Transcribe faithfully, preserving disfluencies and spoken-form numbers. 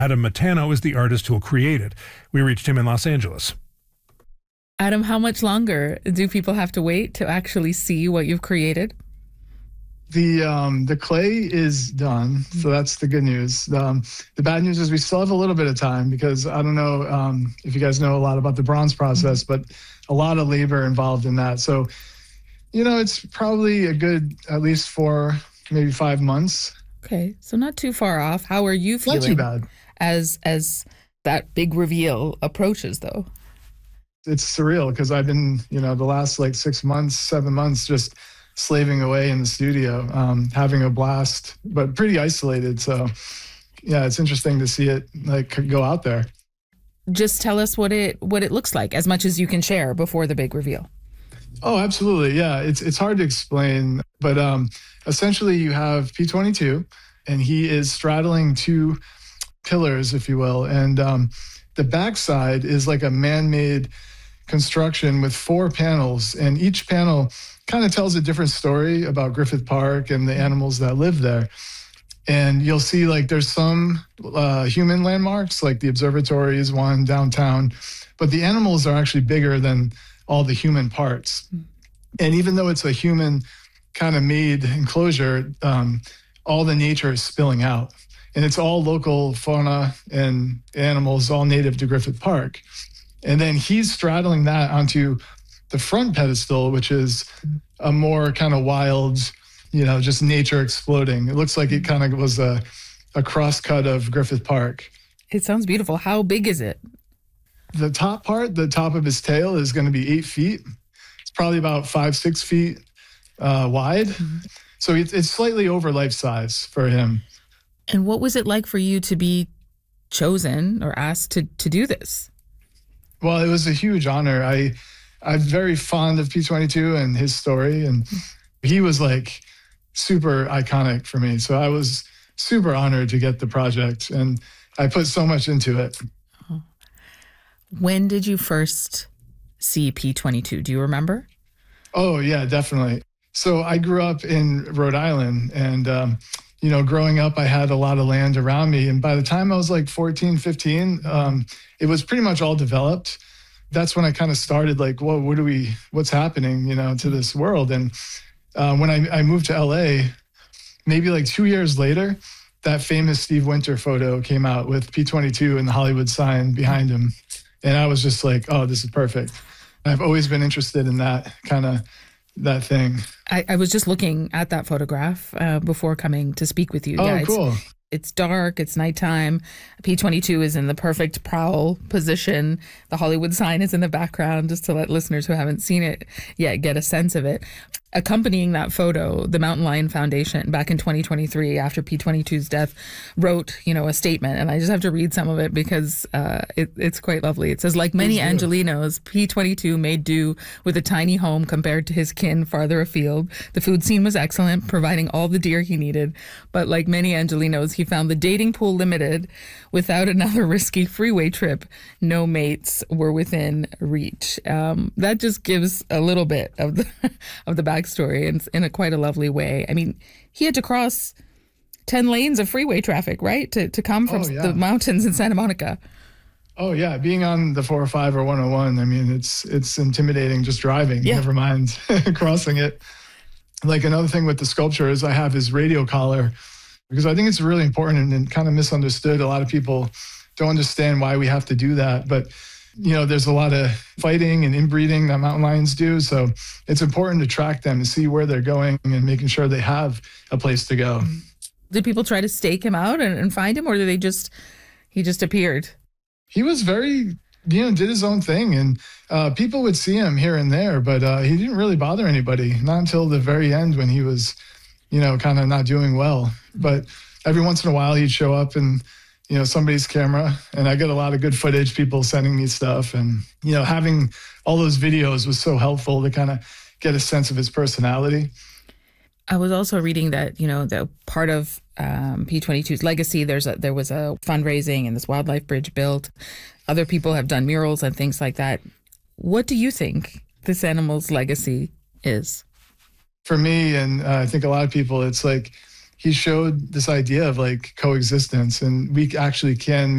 Adam Matano is the artist who will create it. We reached him in Los Angeles. Adam, how much longer do people have to wait to actually see what you've created? The um, the clay is done, so that's the good news. Um, the bad news is we still have a little bit of time because I don't know um, if you guys know a lot about the bronze process, but a lot of labor involved in that. So, you know, it's probably a good at least four, maybe five months. Okay, so not too far off. How are you feeling? Not too bad. As as that big reveal approaches, though? It's surreal because I've been, you know, the last like six months, seven months just slaving away in the studio, um, having a blast, but pretty isolated. So, yeah, it's interesting to see it like go out there. Just tell us what it what it looks like, as much as you can share before the big reveal. Oh, absolutely. Yeah, it's it's hard to explain, but um, essentially you have P twenty-two, and he is straddling two pillars, if you will, and um, the backside is like a man-made construction with four panels, and each panel kind of tells a different story about Griffith Park and the animals that live there. And you'll see like there's some uh, human landmarks, like the observatory is one downtown, but the animals are actually bigger than all the human parts. And even though it's a human kind of made enclosure, um, all the nature is spilling out. And it's all local fauna and animals, all native to Griffith Park. And then he's straddling that onto the front pedestal, which is a more kind of wild, you know, just nature exploding. It looks like it kind of was a, a cross-cut of Griffith Park. It sounds beautiful. How big is it? The top part, the top of his tail is going to be eight feet. It's probably about five, six feet uh, wide. Mm-hmm. So it's, it's slightly over life size for him. And what was it like for you to be chosen or asked to, to do this? Well, it was a huge honor. I, I'm very fond of P twenty-two and his story, and he was like super iconic for me. So I was super honored to get the project, and I put so much into it. When did you first see P twenty-two? Do you remember? Oh, yeah, definitely. So I grew up in Rhode Island, and, um, you know, growing up, I had a lot of land around me. And by the time I was like fourteen, fifteen, um, it was pretty much all developed. That's when I kind of started like, whoa, what do we, what's happening, you know, to this world? And uh, when I, I moved to L A, maybe like two years later, that famous Steve Winter photo came out with P twenty-two and the Hollywood sign behind him. And I was just like, oh, this is perfect. I've always been interested in that kind of, that thing. I, I was just looking at that photograph uh, before coming to speak with you. Oh, yeah, cool. It's, it's dark, it's nighttime. P twenty-two is in the perfect prowl position. The Hollywood sign is in the background, just to let listeners who haven't seen it yet get a sense of it. Accompanying that photo, the Mountain Lion Foundation, back in twenty twenty-three, after P twenty-two's death, wrote, you know, a statement, and I just have to read some of it because uh, it, it's quite lovely. It says, like many Angelenos, P twenty-two made do with a tiny home compared to his kin farther afield. The food scene was excellent, providing all the deer he needed, but like many Angelenos, he found the dating pool limited. Without another risky freeway trip, no mates were within reach. Um, that just gives a little bit of the of the backstory in, in a quite a lovely way. I mean, he had to cross ten lanes of freeway traffic, right, to to come from oh, yeah. the mountains in Santa Monica. Oh yeah, being on the four oh five or one oh one, I mean, it's it's intimidating just driving. Yeah. Never mind crossing it. Like another thing with the sculpture is I have his radio collar, because I think it's really important and kind of misunderstood. A lot of people don't understand why we have to do that. But, you know, there's a lot of fighting and inbreeding that mountain lions do. So it's important to track them and see where they're going and making sure they have a place to go. Did people try to stake him out and, and find him, or did they just, he just appeared? He was very, you know, did his own thing. And uh, people would see him here and there, but uh, he didn't really bother anybody, not until the very end when he was, you know, kind of not doing well. But every once in a while he'd show up and, you know, somebody's camera, and I get a lot of good footage, people sending me stuff. And, you know, having all those videos was so helpful to kind of get a sense of his personality. I was also reading that, you know, the part of um, P twenty-two's legacy, there's a, there was a fundraising and this wildlife bridge built. Other people have done murals and things like that. What do you think this animal's legacy is? For me, and uh, I think a lot of people, it's like he showed this idea of like coexistence, and we actually can